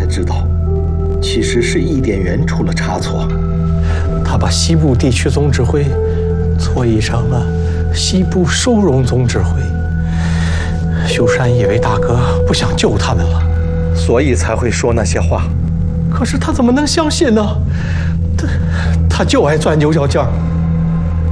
知道，其实是伊甸园出了差错。 他把西部地区总指挥错译成了西部收容总指挥。修山以为大哥不想救他们了， 所以才会说那些话。 可是他怎么能相信呢？他就爱钻牛角尖儿。